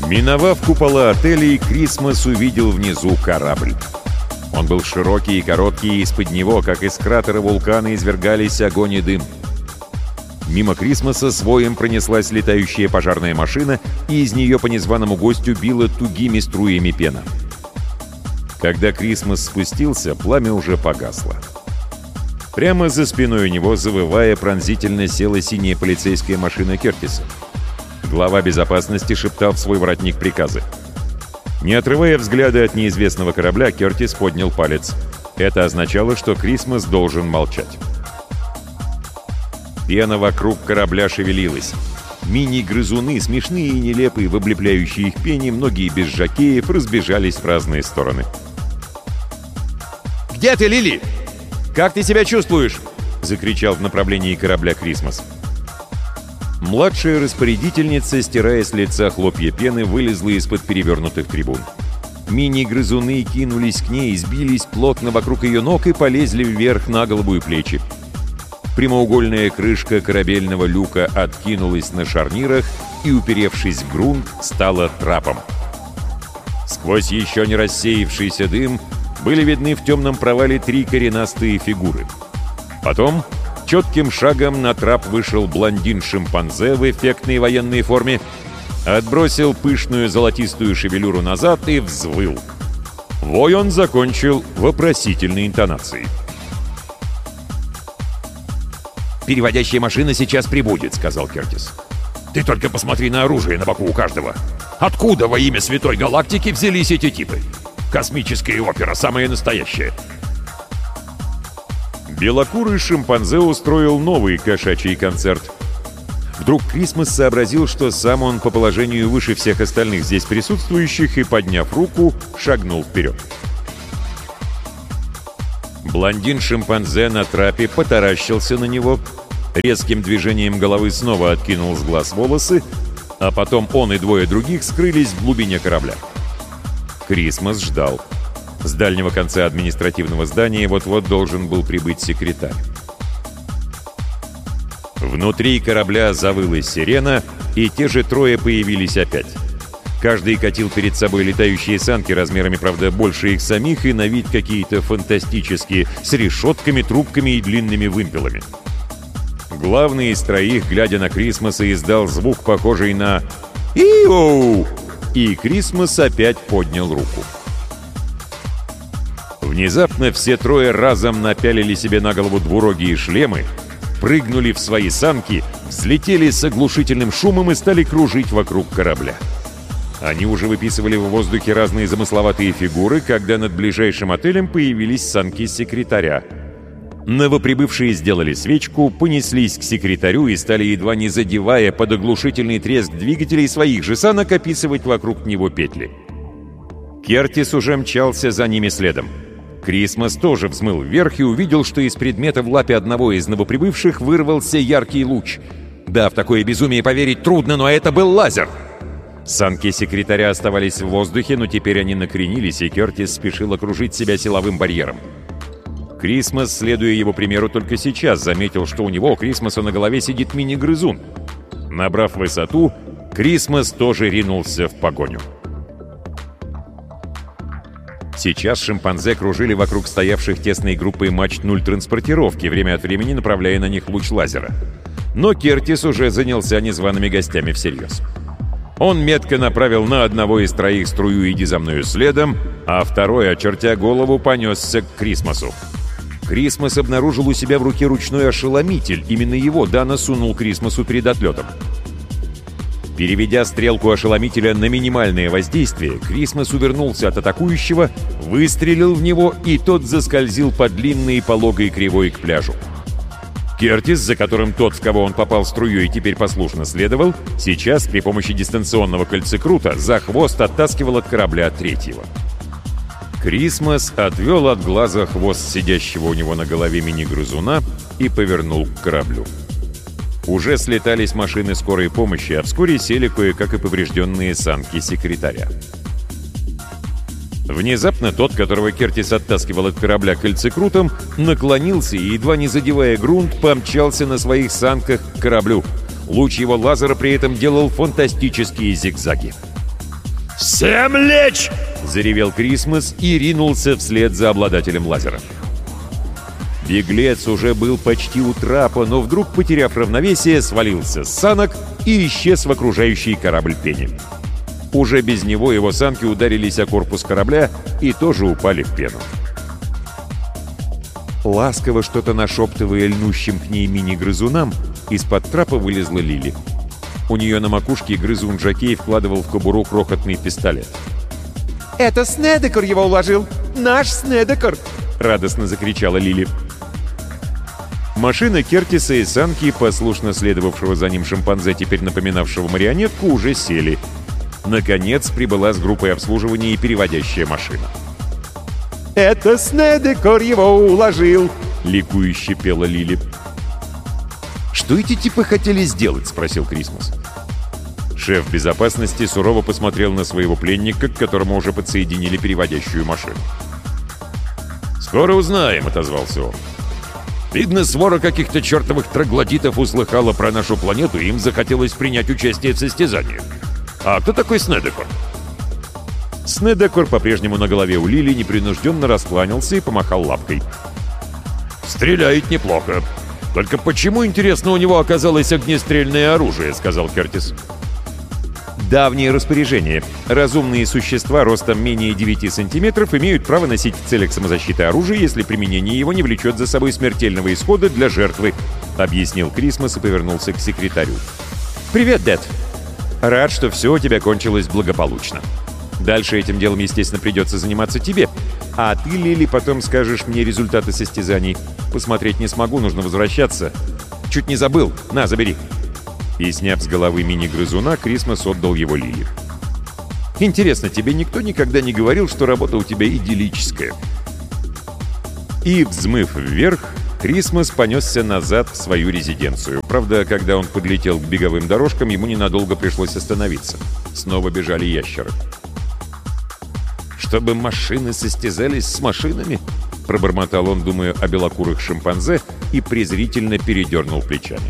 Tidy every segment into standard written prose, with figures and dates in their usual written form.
Миновав купола отелей, Крисмас увидел внизу корабль. Он был широкий и короткий, и из-под него, как из кратера вулкана, извергались огонь и дым. Мимо Крисмаса с воем пронеслась летающая пожарная машина, и из нее по незваному гостю била тугими струями пена. Когда Крисмас спустился, пламя уже погасло. Прямо за спиной у него, завывая, пронзительно села синяя полицейская машина Кертиса. Глава безопасности шептал в свой воротник приказы. Не отрывая взгляда от неизвестного корабля, Кертис поднял палец. Это означало, что Крисмас должен молчать. Пена вокруг корабля шевелилась. Мини-грызуны, смешные и нелепые, в облепляющей их пене, многие без жокеев, разбежались в разные стороны. «Где ты, Лили? Как ты себя чувствуешь?» — закричал в направлении корабля Крисмас. Младшая распорядительница, стирая с лица хлопья пены, вылезла из-под перевернутых трибун. Мини-грызуны кинулись к ней, сбились плотно вокруг ее ног и полезли вверх на голову и плечи. Прямоугольная крышка корабельного люка откинулась на шарнирах и, уперевшись в грунт, стала трапом. Сквозь еще не рассеявшийся дым были видны в темном провале 3 коренастые фигуры. Потом четким шагом на трап вышел блондин-шимпанзе в эффектной военной форме, отбросил пышную золотистую шевелюру назад и взвыл. Вой он закончил вопросительной интонацией. «Переводящая машина сейчас прибудет», — сказал Кертис. «Ты только посмотри на оружие на боку у каждого. Откуда во имя Святой Галактики взялись эти типы? Космическая опера, самая настоящая». Белокурый шимпанзе устроил новый кошачий концерт. Вдруг Крисмас сообразил, что сам он по положению выше всех остальных здесь присутствующих, и, подняв руку, шагнул вперед. Блондин-шимпанзе на трапе потаращился на него, резким движением головы снова откинул с глаз волосы, а потом он и 2 других скрылись в глубине корабля. Крисмас ждал. С дальнего конца административного здания вот-вот должен был прибыть секретарь. Внутри корабля завыла сирена, и те же 3 появились опять. Каждый катил перед собой летающие санки размерами, правда, больше их самих, и на вид какие-то фантастические, с решетками, трубками и длинными вымпелами. Главный из 3, глядя на Крисмаса, издал звук, похожий на «Иоу!», и Крисмас опять поднял руку. Внезапно все 3 разом напялили себе на голову двурогие шлемы, прыгнули в свои санки, взлетели с оглушительным шумом и стали кружить вокруг корабля. Они уже выписывали в воздухе разные замысловатые фигуры, когда над ближайшим отелем появились санки секретаря. Новоприбывшие сделали свечку, понеслись к секретарю и стали, едва не задевая под оглушительный треск двигателей своих же санок, описывать вокруг него петли. Кертис уже мчался за ними следом. Крисмас тоже взмыл вверх и увидел, что из предмета в лапе одного из новоприбывших вырвался яркий луч. Да, в такое безумие поверить трудно, но это был лазер. Санки секретаря оставались в воздухе, но теперь они накренились, и Кертис спешил окружить себя силовым барьером. Крисмас, следуя его примеру, только сейчас заметил, что у него, Крисмаса, на голове сидит мини-грызун. Набрав высоту, Крисмас тоже ринулся в погоню. Сейчас шимпанзе кружили вокруг стоявших тесной группой мачт 0 транспортировки, время от времени направляя на них луч лазера. Но Кертис уже занялся незваными гостями всерьез. Он метко направил на одного из 3 струю «Иди за мною следом», а второй, очертя голову, понесся к Крисмасу. Крисмас обнаружил у себя в руке ручной ошеломитель. Именно его Дана сунул Крисмасу перед отлетом. Переведя стрелку ошеломителя на минимальное воздействие, Крисмас увернулся от атакующего, выстрелил в него, и тот заскользил по длинной пологой кривой к пляжу. Кертис, за которым тот, в кого он попал струей, теперь послушно следовал, сейчас при помощи дистанционного кольцекрута за хвост оттаскивал от корабля 3-го. Крисмас отвел от глаза хвост сидящего у него на голове мини-грызуна и повернул к кораблю. Уже слетались машины скорой помощи, а вскоре сели кое-как и поврежденные санки секретаря. Внезапно тот, которого Кертис оттаскивал от корабля кольцекрутом, наклонился и, едва не задевая грунт, помчался на своих санках к кораблю. Луч его лазера при этом делал фантастические зигзаги. «Всем лечь!» — заревел Крисмас и ринулся вслед за обладателем лазера. Беглец уже был почти у трапа, но вдруг, потеряв равновесие, свалился с санок и исчез в окружающий корабль пене. Уже без него его санки ударились о корпус корабля и тоже упали в пену. Ласково что-то нашептывая льнущим к ней мини-грызунам, из-под трапа вылезла Лили. У нее на макушке грызун-жокей вкладывал в кобуру крохотный пистолет. «Это Снедекор его уложил! Наш Снедекор!» — радостно закричала Лили. Машина Кертиса и санки, послушно следовавшего за ним шимпанзе, теперь напоминавшего марионетку, уже сели. Наконец прибыла с группой обслуживания и переводящая машина. «Это Снедекор его уложил!» — ликующе пела Лили. «Что эти типы хотели сделать?» — спросил Крисмас. Шеф безопасности сурово посмотрел на своего пленника, к которому уже подсоединили переводящую машину. «Скоро узнаем», — отозвался он. «Видно, свора каких-то чертовых троглодитов услыхала про нашу планету, и им захотелось принять участие в состязании. А кто такой Снедекор?» Снедекор, по-прежнему на голове у Лили, непринужденно раскланялся и помахал лапкой. «Стреляет неплохо. Только почему, интересно, у него оказалось огнестрельное оружие?» — сказал Кертис. Давнее распоряжение. Разумные существа ростом менее 9 сантиметров имеют право носить в целях самозащиты оружие, если применение его не влечет за собой смертельного исхода для жертвы, объяснил Крисмас и повернулся к секретарю. «Привет, Дэд. Рад, что все у тебя кончилось благополучно. Дальше этим делом, естественно, придется заниматься тебе. А ты, Лили, потом скажешь мне результаты состязаний. Посмотреть не смогу, нужно возвращаться. Чуть не забыл. На, забери». И, сняв с головы мини-грызуна, Крисмас отдал его Лили. «Интересно, тебе никто никогда не говорил, что работа у тебя идиллическая?» И, взмыв вверх, Крисмас понесся назад в свою резиденцию. Правда, когда он подлетел к беговым дорожкам, ему ненадолго пришлось остановиться. Снова бежали ящеры. «Чтобы машины состязались с машинами?» — пробормотал он, думая о белокурых шимпанзе, и презрительно передернул плечами.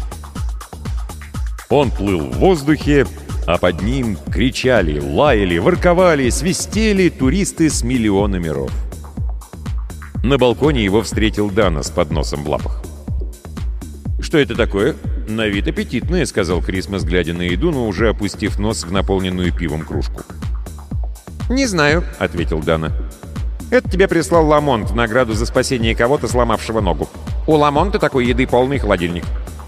Он плыл в воздухе, а под ним кричали, лаяли, ворковали, свистели туристы с миллионами ров. На балконе его встретил Дана с подносом в лапах. «Что это такое? На вид аппетитное», — сказал Крисмас, глядя на еду, но уже опустив нос в наполненную пивом кружку. «Не знаю», — ответил Дана. «Это тебе прислал Ламонт в награду за спасение кого-то, сломавшего ногу. У Ламонта такой еды полный холодильник».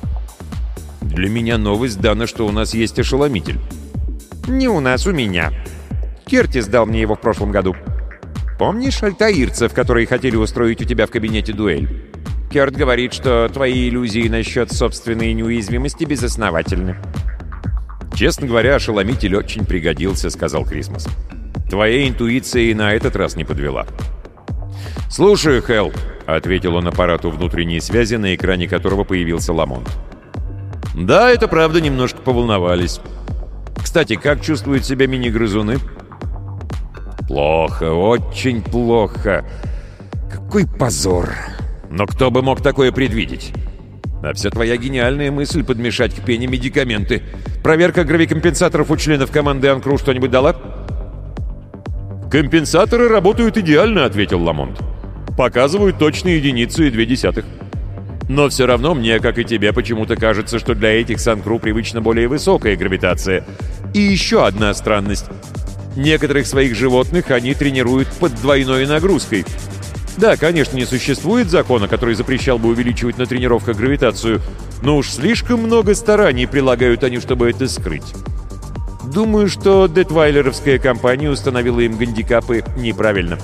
«Для меня новость, Дана, что у нас есть ошеломитель». «Не у нас, у меня. Кертис дал мне его в прошлом году. Помнишь альтаирцев, которые хотели устроить у тебя в кабинете дуэль? Керт говорит, что твои иллюзии насчет собственной неуязвимости безосновательны». «Честно говоря, ошеломитель очень пригодился», — сказал Крисмас. «Твоя интуиция и на этот раз не подвела». «Слушаю, Хелл», — ответил он аппарату внутренней связи, на экране которого появился Ламонт. «Да, это правда, немножко поволновались. Кстати, как чувствуют себя мини-грызуны?» «Плохо, очень плохо. Какой позор! Но кто бы мог такое предвидеть? А вся твоя гениальная мысль подмешать к пене медикаменты. Проверка гравикомпенсаторов у членов команды Анкру что-нибудь дала?» «Компенсаторы работают идеально», — ответил Ламонт. «Показывают точные 1,2. Но все равно мне, как и тебе, почему-то кажется, что для этих Санкру привычна более высокая гравитация. И еще одна странность. Некоторых своих животных они тренируют под двойной нагрузкой. Да, конечно, не существует закона, который запрещал бы увеличивать на тренировках гравитацию, но уж слишком много стараний прилагают они, чтобы это скрыть. Думаю, что детвайлеровская компания установила им гандикапы неправильно».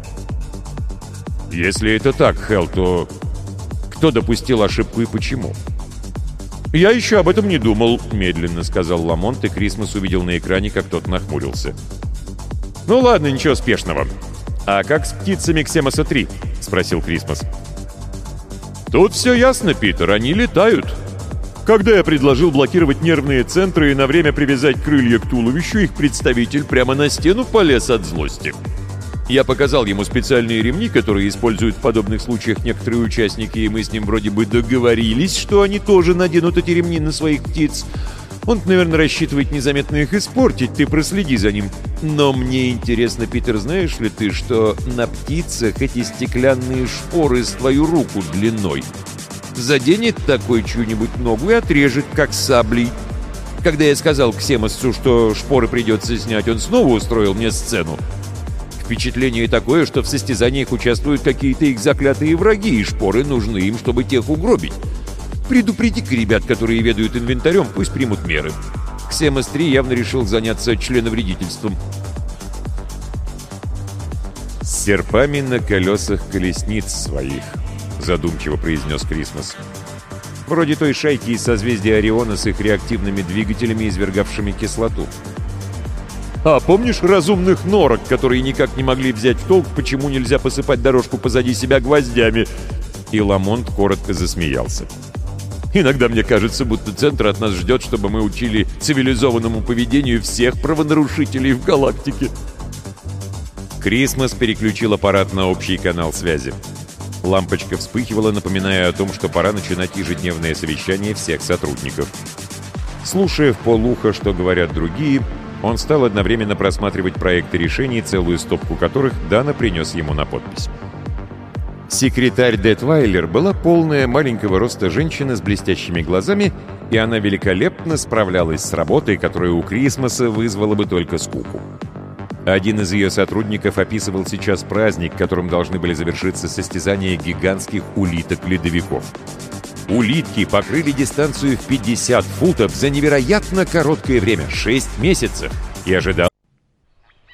«Если это так, Хелл, то кто допустил ошибку и почему?» «Я еще об этом не думал», — медленно сказал Ламонт, и Крисмас увидел на экране, как тот нахмурился. «Ну ладно, ничего спешного. А как с птицами Ксемоса-3?» — спросил Крисмас. «Тут все ясно, Питер, они летают. Когда я предложил блокировать нервные центры и на время привязать крылья к туловищу, их представитель прямо на стену полез от злости. Я показал ему специальные ремни, которые используют в подобных случаях некоторые участники, и мы с ним вроде бы договорились, что они тоже наденут эти ремни на своих птиц. Он, наверное, рассчитывает незаметно их испортить, ты проследи за ним. Но мне интересно, Питер, знаешь ли ты, что на птицах эти стеклянные шпоры с твою руку длиной заденет такой чью-нибудь ногу и отрежет, как саблей. Когда я сказал Ксемосу, что шпоры придется снять, он снова устроил мне сцену. Впечатление такое, что в состязаниях участвуют какие-то их заклятые враги, и шпоры нужны им, чтобы тех угробить. Предупреди-ка ребят, которые ведают инвентарем, пусть примут меры. Ксемос-3 явно решил заняться членовредительством. «С серпами на колесах колесниц своих», — задумчиво произнес Крисмос. «Вроде той шайки из созвездия Ориона с их реактивными двигателями, извергавшими кислоту. А помнишь разумных норок, которые никак не могли взять в толк, почему нельзя посыпать дорожку позади себя гвоздями?» И Ламонт коротко засмеялся. «Иногда мне кажется, будто Центр от нас ждет, чтобы мы учили цивилизованному поведению всех правонарушителей в галактике». Крисмос переключил аппарат на общий канал связи. Лампочка вспыхивала, напоминая о том, что пора начинать ежедневное совещание всех сотрудников. Слушая вполуха, что говорят другие, он стал одновременно просматривать проекты решений, целую стопку которых Дана принес ему на подпись. Секретарь Детвайлер была полная маленького роста женщина с блестящими глазами, и она великолепно справлялась с работой, которая у Крисмоса вызвала бы только скуку. Один из ее сотрудников описывал сейчас праздник, которым должны были завершиться состязания гигантских улиток-ледовиков. Улитки покрыли дистанцию в 50 футов за невероятно короткое время — 6 месяцев, и ожидалось,